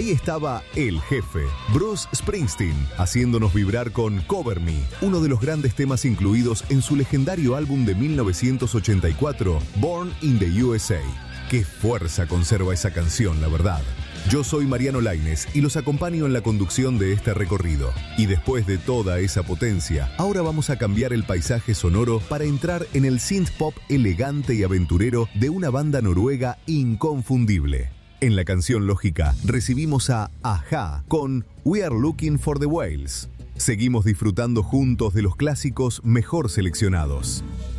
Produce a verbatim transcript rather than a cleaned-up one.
Ahí estaba el jefe, Bruce Springsteen, haciéndonos vibrar con Cover Me, uno de los grandes temas incluidos en su legendario álbum de mil novecientos ochenta y cuatro, Born in the U S A. Qué fuerza conserva esa canción, la verdad. Yo soy Mariano Lainez y los acompaño en la conducción de este recorrido. Y después de toda esa potencia, ahora vamos a cambiar el paisaje sonoro para entrar en el synth pop elegante y aventurero de una banda noruega inconfundible. En la canción Lógica recibimos a A-ha con We Are Looking for the Whales. Seguimos disfrutando juntos de los clásicos mejor seleccionados.